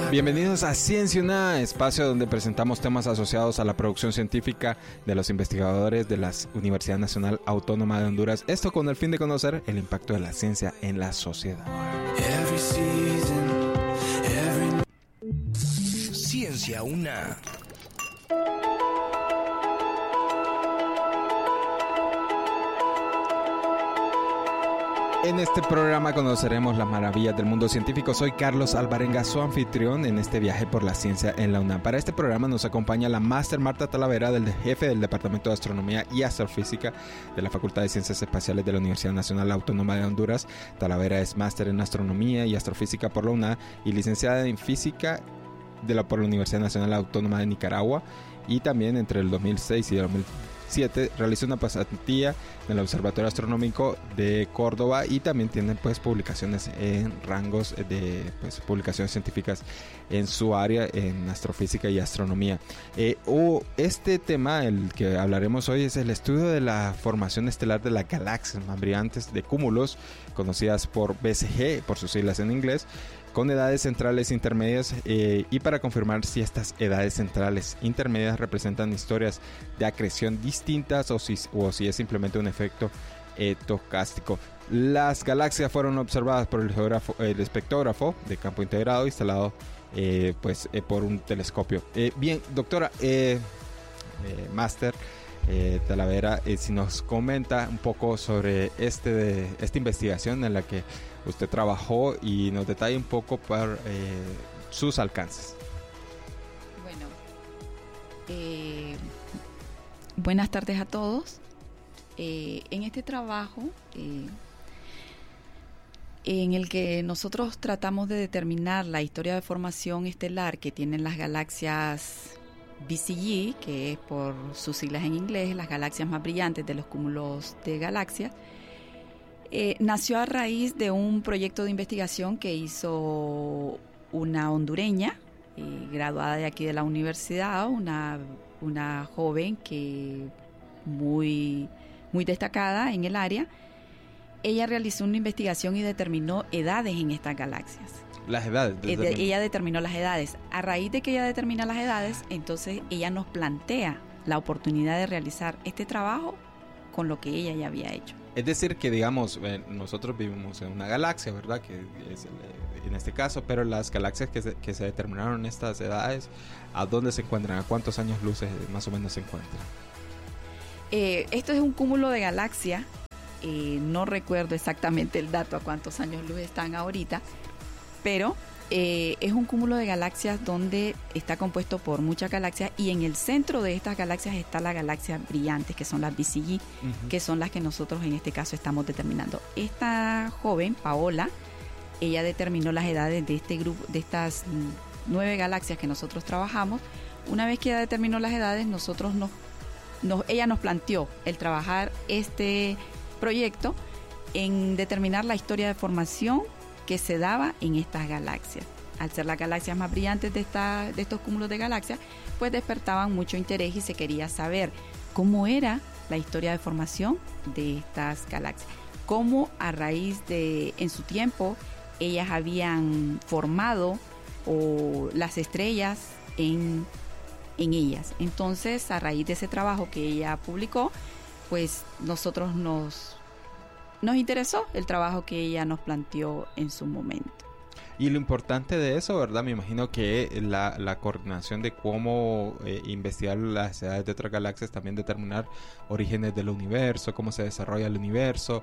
Bienvenidos a Ciencia UNA, espacio donde presentamos temas asociados a la producción científica de los investigadores de la Universidad Nacional Autónoma de Honduras. Esto con el fin de conocer el impacto de la ciencia en la sociedad. Ciencia UNA. En este programa conoceremos las maravillas del mundo científico. Soy Carlos Alvarenga, su anfitrión en este viaje por la ciencia en la UNAM. Para este programa nos acompaña la máster Marta Talavera, jefe del Departamento de Astronomía y Astrofísica de la Facultad de Ciencias Espaciales de la Universidad Nacional Autónoma de Honduras. Talavera es máster en Astronomía y Astrofísica por la UNA y licenciada en Física por la Universidad Nacional Autónoma de Nicaragua, y también entre el 2006 y el 2007 realizó una pasantía en el Observatorio Astronómico de Córdoba, y también tiene publicaciones en rangos de publicaciones científicas en su área en astrofísica y astronomía. Este tema, el que hablaremos hoy, es el estudio de la formación estelar de las galaxias más brillantes de cúmulos, conocidas por BCG, por sus siglas en inglés, con edades centrales intermedias, y para confirmar si estas edades centrales intermedias representan historias de acreción distintas o si es simplemente un efecto estocástico. Las galaxias fueron observadas por el espectrógrafo de campo integrado instalado por un telescopio. Bien, doctora, máster Talavera, si nos comenta un poco sobre esta investigación en la que usted trabajó y nos detalla un poco por sus alcances. Bueno, buenas tardes a todos. En este trabajo en el que nosotros tratamos de determinar la historia de formación estelar que tienen las galaxias BCG, que es por sus siglas en inglés, las galaxias más brillantes de los cúmulos de galaxias, nació a raíz de un proyecto de investigación que hizo una hondureña, graduada de aquí de la universidad, una joven que muy destacada en el área. Ella realizó una investigación y determinó edades en estas galaxias. Las edades. Ella determinó las edades. A raíz de que ella determina las edades, entonces ella nos plantea la oportunidad de realizar este trabajo con lo que ella ya había hecho. Es decir, que digamos, nosotros vivimos en una galaxia, ¿verdad? Que es en este caso, pero las galaxias que se determinaron en estas edades, ¿a dónde se encuentran? ¿A cuántos años luces más o menos se encuentran? Esto es un cúmulo de galaxias. No recuerdo exactamente el dato a cuántos años luz están ahorita, pero es un cúmulo de galaxias donde está compuesto por muchas galaxias, y en el centro de estas galaxias está la galaxia brillante, que son las BCG, que son las que nosotros en este caso estamos determinando. Esta joven, Paola, ella determinó las edades de este grupo, de estas 9 galaxias que nosotros trabajamos. Una vez que ella determinó las edades, ella nos planteó el trabajar este proyecto en determinar la historia de formación que se daba en estas galaxias. Al ser las galaxias más brillantes de estos cúmulos de galaxias, pues despertaban mucho interés y se quería saber cómo era la historia de formación de estas galaxias, cómo a raíz de, en su tiempo, ellas habían formado las estrellas en ellas. Entonces, a raíz de ese trabajo que ella publicó, pues nosotros nos interesó el trabajo que ella nos planteó en su momento. Y lo importante de eso, ¿verdad? Me imagino que la coordinación de cómo investigar las edades de otras galaxias, también determinar orígenes del universo, cómo se desarrolla el universo,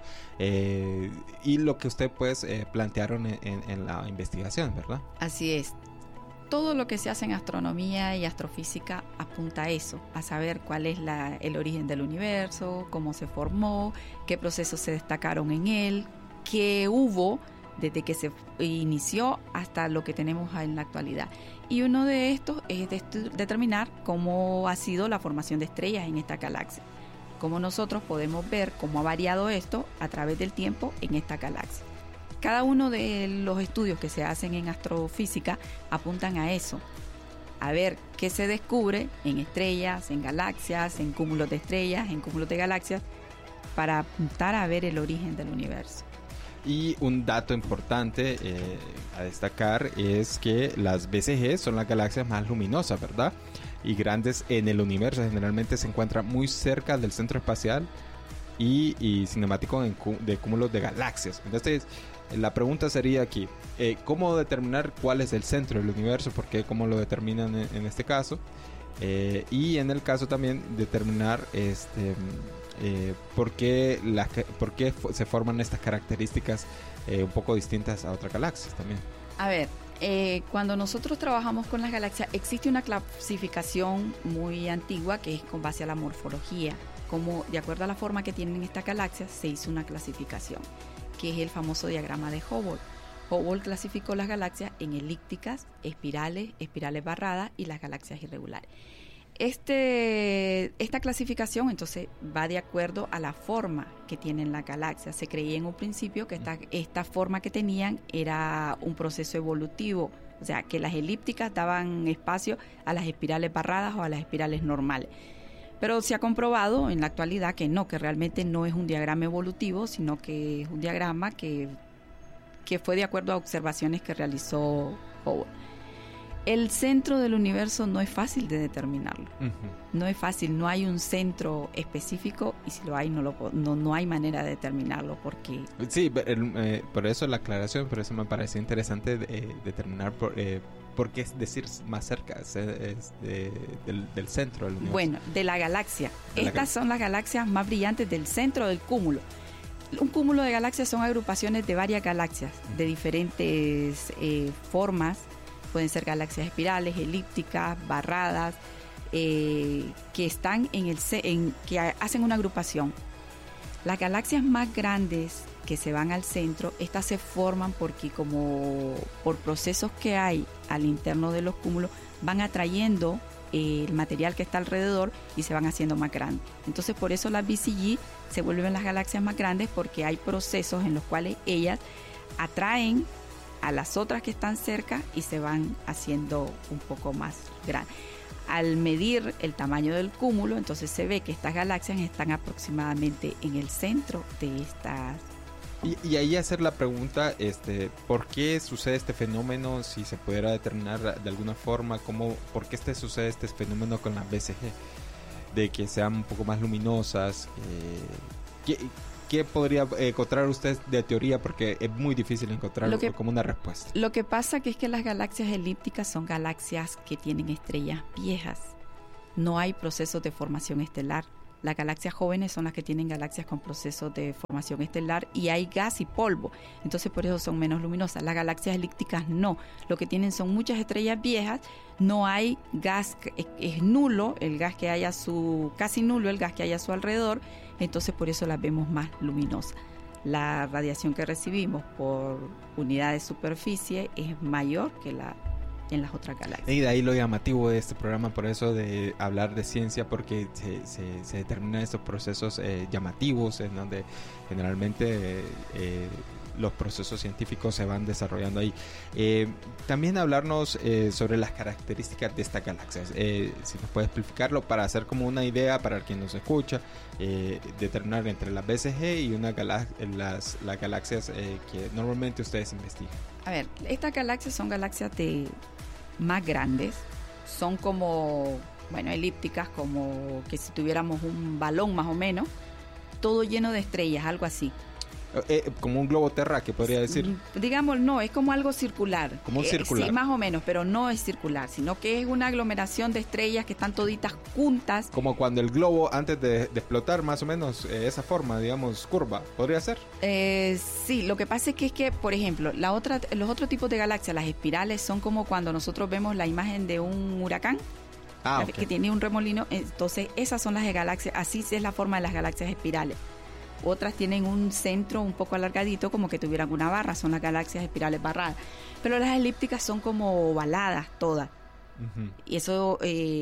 y lo que usted pues plantearon en la investigación, ¿verdad? Así es. Todo lo que se hace en astronomía y astrofísica apunta a eso, a saber cuál es el origen del universo, cómo se formó, qué procesos se destacaron en él, qué hubo desde que se inició hasta lo que tenemos en la actualidad. Y uno de estos es determinar cómo ha sido la formación de estrellas en esta galaxia, cómo nosotros podemos ver cómo ha variado esto a través del tiempo en esta galaxia. Cada uno de los estudios que se hacen en astrofísica apuntan a eso, a ver qué se descubre en estrellas, en galaxias, en cúmulos de estrellas, en cúmulos de galaxias, para apuntar a ver el origen del universo. Y un dato importante a destacar es que las BCG son las galaxias más luminosas, ¿verdad? Y grandes en el universo. Generalmente se encuentran muy cerca del centro espacial y cinemático de cúmulos de galaxias. Entonces, la pregunta sería aquí, ¿cómo determinar cuál es el centro del universo? ¿Por qué? ¿Cómo lo determinan en este caso? Y en el caso también determinar por qué se forman estas características un poco distintas a otras galaxias también. A ver, cuando nosotros trabajamos con las galaxias existe una clasificación muy antigua que es con base a la morfología. Como de acuerdo a la forma que tienen estas galaxias se hizo una clasificación, que es el famoso diagrama de Hubble. Hubble clasificó las galaxias en elípticas, espirales, espirales barradas y las galaxias irregulares. Esta clasificación entonces va de acuerdo a la forma que tienen las galaxias. Se creía en un principio que esta forma que tenían era un proceso evolutivo, o sea, que las elípticas daban espacio a las espirales barradas o a las espirales normales. Pero se ha comprobado en la actualidad que no, que realmente no es un diagrama evolutivo, sino que es un diagrama que fue de acuerdo a observaciones que realizó Hubble. El centro del universo no es fácil de determinarlo. Uh-huh. No es fácil, no hay un centro específico y si lo hay no hay manera de determinarlo porque... Sí, por eso la aclaración, por eso me pareció interesante determinar por qué es decir más cerca del centro del universo. Bueno, de la galaxia. Estas son las galaxias más brillantes del centro del cúmulo. Un cúmulo de galaxias son agrupaciones de varias galaxias de diferentes formas. Pueden ser galaxias espirales, elípticas, barradas, que están que hacen una agrupación. Las galaxias más grandes que se van al centro, estas se forman porque como por procesos que hay al interno de los cúmulos van atrayendo el material que está alrededor y se van haciendo más grandes. Entonces por eso las BCG se vuelven las galaxias más grandes porque hay procesos en los cuales ellas atraen a las otras que están cerca y se van haciendo un poco más grandes. Al medir el tamaño del cúmulo, entonces se ve que estas galaxias están aproximadamente en el centro de estas. Y ahí hacer la pregunta, ¿por qué sucede este fenómeno? Si se pudiera determinar de alguna forma, ¿por qué sucede este fenómeno con las BCG? De que sean un poco más luminosas. ¿Qué podría encontrar usted de teoría? Porque es muy difícil encontrar como una respuesta. Lo que pasa es que las galaxias elípticas son galaxias que tienen estrellas viejas. No hay procesos de formación estelar. Las galaxias jóvenes son las que tienen galaxias con procesos de formación estelar y hay gas y polvo. Entonces por eso son menos luminosas. Las galaxias elípticas no. Lo que tienen son muchas estrellas viejas. No hay gas, es nulo el gas que hay casi nulo el gas que hay a su alrededor. Entonces por eso las vemos más luminosas. La radiación que recibimos por unidad de superficie es mayor que en las otras galaxias. Y de ahí lo llamativo de este programa, por eso de hablar de ciencia, porque se determinan estos procesos llamativos en donde generalmente los procesos científicos se van desarrollando ahí. También hablarnos sobre las características de estas galaxias. Si nos puede explicarlo para hacer como una idea para quien nos escucha, determinar entre las BCG y las galaxias que normalmente ustedes investigan. A ver, estas galaxias son galaxias más grandes, son como, elípticas, como que si tuviéramos un balón más o menos, todo lleno de estrellas, algo así. Como un globo terráqueo, podría decir. Digamos, no, es como algo circular. Como circular. Sí, más o menos, pero no es circular, sino que es una aglomeración de estrellas que están toditas juntas. Como cuando el globo, antes de explotar, más o menos, esa forma, digamos, curva, ¿podría ser? Sí, lo que pasa es que por ejemplo, los otros tipos de galaxias, las espirales, son como cuando nosotros vemos la imagen de un huracán. Okay. Que tiene un remolino. Entonces, esas son las galaxias, así es la forma de las galaxias espirales. Otras tienen un centro un poco alargadito, como que tuvieran una barra, son las galaxias espirales barradas. Pero las elípticas son como ovaladas todas. Uh-huh. Y eso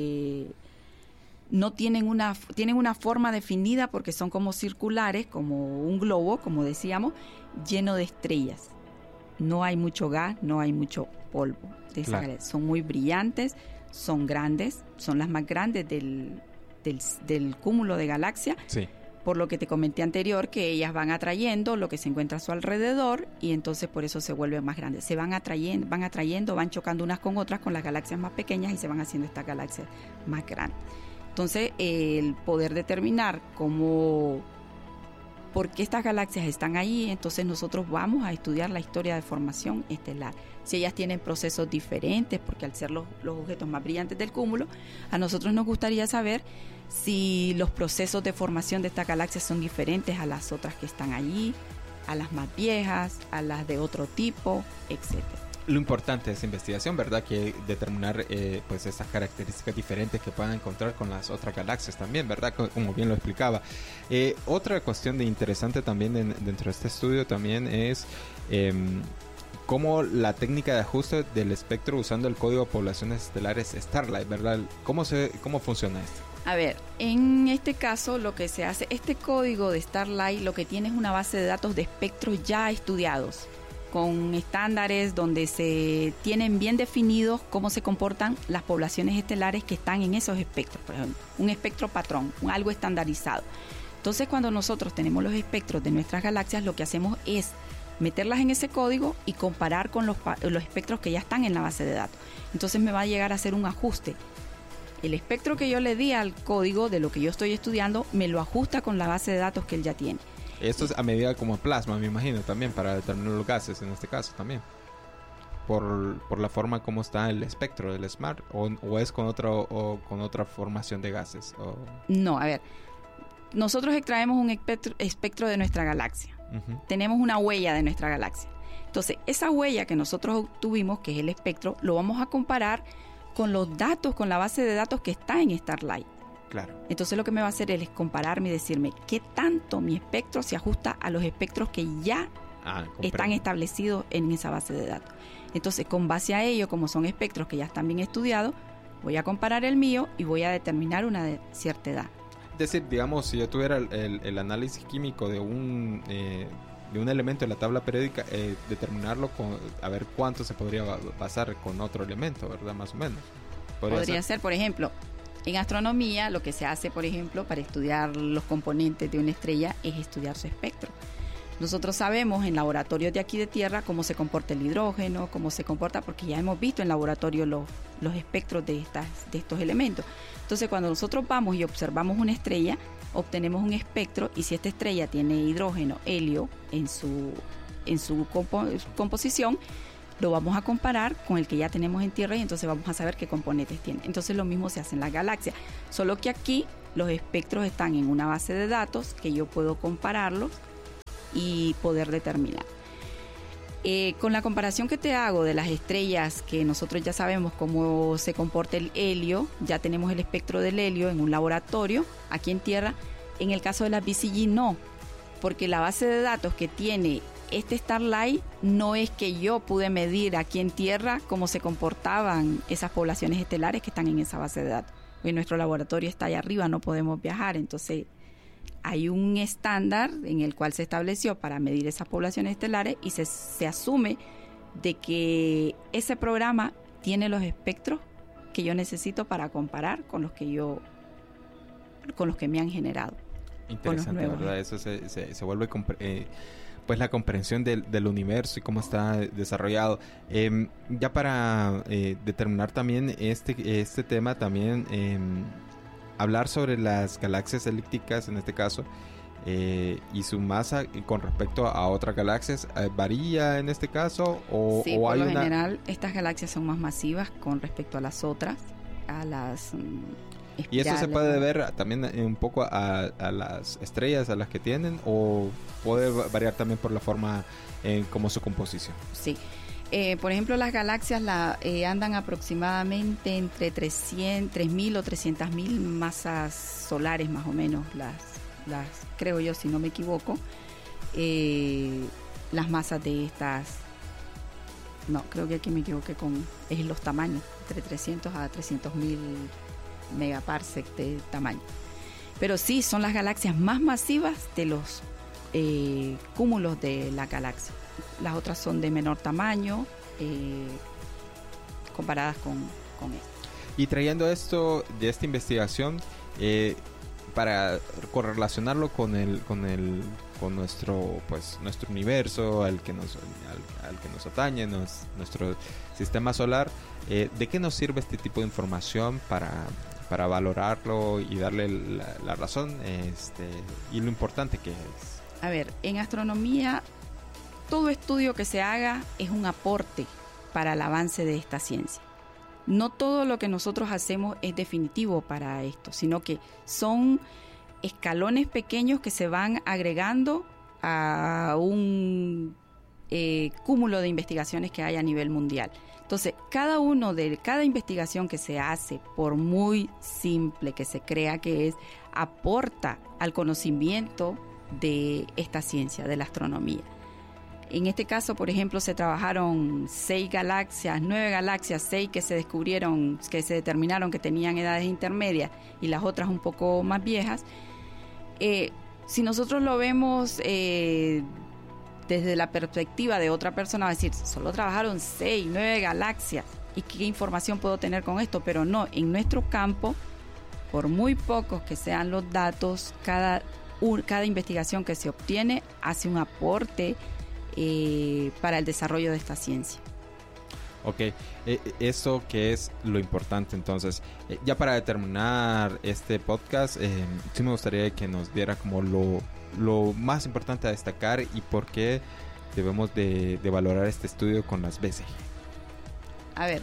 no tienen una forma definida porque son como circulares, como un globo, como decíamos, lleno de estrellas. No hay mucho gas, no hay mucho polvo. Claro. Son muy brillantes, son grandes, son las más grandes del cúmulo de galaxias. Sí. por lo que te comenté anterior, que ellas van atrayendo lo que se encuentra a su alrededor y entonces por eso se vuelven más grandes. Se van atrayendo, van chocando unas con otras con las galaxias más pequeñas y se van haciendo estas galaxias más grandes. Entonces, el poder determinar por qué estas galaxias están ahí, entonces nosotros vamos a estudiar la historia de formación estelar. Si ellas tienen procesos diferentes, porque al ser los objetos más brillantes del cúmulo, a nosotros nos gustaría saber si los procesos de formación de estas galaxias son diferentes a las otras que están allí, a las más viejas, a las de otro tipo, etcétera. Lo importante de esa investigación, ¿verdad? Que determinar pues esas características diferentes que puedan encontrar con las otras galaxias también, ¿verdad? Como bien lo explicaba. Otra cuestión interesante también dentro de este estudio también es cómo la técnica de ajuste del espectro usando el código de poblaciones estelares Starlight, ¿verdad? ¿Cómo funciona esto? A ver, en este caso lo que se hace, este código de Starlight lo que tiene es una base de datos de espectros ya estudiados, con estándares donde se tienen bien definidos cómo se comportan las poblaciones estelares que están en esos espectros, por ejemplo, un espectro patrón, algo estandarizado. Entonces, cuando nosotros tenemos los espectros de nuestras galaxias, lo que hacemos es meterlas en ese código y comparar con los espectros que ya están en la base de datos. Entonces me va a llegar a hacer un ajuste. El espectro que yo le di al código de lo que yo estoy estudiando me lo ajusta con la base de datos que él ya tiene. Esto es a medida como plasma, me imagino, también para determinar los gases en este caso también. Por la forma como está el espectro del SMART, o es con otra formación de gases. No, a ver, nosotros extraemos un espectro de nuestra galaxia. Uh-huh. Tenemos una huella de nuestra galaxia. Entonces, esa huella que nosotros obtuvimos, que es el espectro, lo vamos a comparar con los datos, con la base de datos que está en Starlight. Claro. Entonces lo que me va a hacer es compararme y decirme qué tanto mi espectro se ajusta a los espectros que ya están establecidos en esa base de datos. Entonces, con base a ello, como son espectros que ya están bien estudiados, voy a comparar el mío y voy a determinar una cierta edad. Es decir, digamos, si yo tuviera el análisis químico de un elemento de la tabla periódica, determinarlo a ver cuánto se podría basar con otro elemento, ¿verdad? Más o menos. Podría ser, por ejemplo, en astronomía, lo que se hace, por ejemplo, para estudiar los componentes de una estrella es estudiar su espectro. Nosotros sabemos en laboratorios de aquí de Tierra cómo se comporta el hidrógeno, cómo se comporta, porque ya hemos visto en laboratorio los espectros de estos elementos. Entonces, cuando nosotros vamos y observamos una estrella, obtenemos un espectro, y si esta estrella tiene hidrógeno, helio en su composición, lo vamos a comparar con el que ya tenemos en Tierra y entonces vamos a saber qué componentes tiene. Entonces lo mismo se hace en las galaxias, solo que aquí los espectros están en una base de datos que yo puedo compararlos y poder determinar. Con la comparación que te hago de las estrellas, que nosotros ya sabemos cómo se comporta el helio, ya tenemos el espectro del helio en un laboratorio aquí en Tierra. En el caso de las BCG no, porque la base de datos que tiene este Starlight no es que yo pude medir aquí en Tierra cómo se comportaban esas poblaciones estelares que están en esa base de datos. En nuestro laboratorio está allá arriba, no podemos viajar, entonces hay un estándar en el cual se estableció para medir esas poblaciones estelares y se asume de que ese programa tiene los espectros que yo necesito para comparar con los que me han generado. Interesante, ¿verdad? Eso se vuelve pues la comprensión del universo y cómo está desarrollado. Ya para determinar también este tema, también hablar sobre las galaxias elípticas en este caso, y su masa con respecto a otras galaxias, ¿varía en este caso? Sí, por lo general estas galaxias son más masivas con respecto a las otras, a las ¿Y eso se puede deber también un poco a las estrellas a las que tienen, o puede variar también por la forma como su composición? Sí. Por ejemplo, las galaxias andan aproximadamente entre 3.000 o 300.000 masas solares más o menos, las creo yo, si no me equivoco, las masas de estas. No, creo que aquí me equivoqué es los tamaños, entre 300 a 300.000 megaparsec de tamaño. Pero sí, son las galaxias más masivas de los cúmulos de la galaxia. Las otras son de menor tamaño comparadas con esto. Y trayendo esto de esta investigación, para correlacionarlo con nuestro universo, al que nos atañe, nuestro sistema solar, ¿de qué nos sirve este tipo de información para valorarlo y darle la razón y lo importante que es? A ver, en astronomía, todo estudio que se haga es un aporte para el avance de esta ciencia. No todo lo que nosotros hacemos es definitivo para esto, sino que son escalones pequeños que se van agregando a un cúmulo de investigaciones que hay a nivel mundial. Entonces, cada investigación que se hace, por muy simple que se crea que es, aporta al conocimiento de esta ciencia, de la astronomía. En este caso, por ejemplo, se trabajaron 9 galaxias, 6 que se descubrieron, que se determinaron que tenían edades intermedias y las otras un poco más viejas. Si nosotros lo vemos desde la perspectiva de otra persona, va a decir, solo trabajaron 9 galaxias, ¿y qué información puedo tener con esto? Pero no, en nuestro campo, por muy pocos que sean los datos, cada investigación que se obtiene hace un aporte para el desarrollo de esta ciencia. Ok, eso que es lo importante. Entonces, ya para terminar este podcast, sí me gustaría que nos diera como lo más importante a destacar y por qué debemos de valorar este estudio con las BCG. A ver,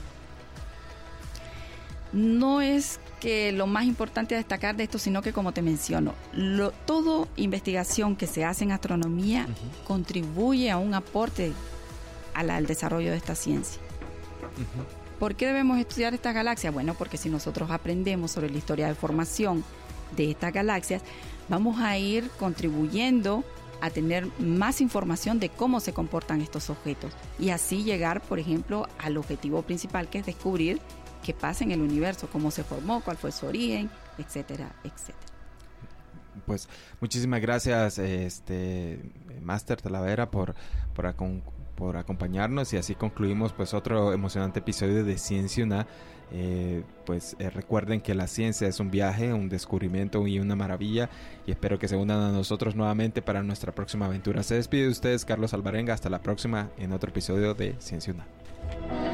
no es que lo más importante a destacar de esto, sino que, como te menciono, toda investigación que se hace en astronomía contribuye a un aporte al desarrollo de esta ciencia. ¿Por qué debemos estudiar estas galaxias? Bueno, porque si nosotros aprendemos sobre la historia de formación de estas galaxias, vamos a ir contribuyendo a tener más información de cómo se comportan estos objetos y así llegar, por ejemplo, al objetivo principal, que es descubrir qué pasa en el universo, cómo se formó, cuál fue su origen, etcétera, etcétera. Pues muchísimas gracias, Máster Talavera, por acompañarnos, y así concluimos pues otro emocionante episodio de Ciencia UNA. Recuerden que la ciencia es un viaje, un descubrimiento y una maravilla, y espero que se unan a nosotros nuevamente para nuestra próxima aventura. Se despide de ustedes Carlos Alvarenga, hasta la próxima en otro episodio de Ciencia UNA.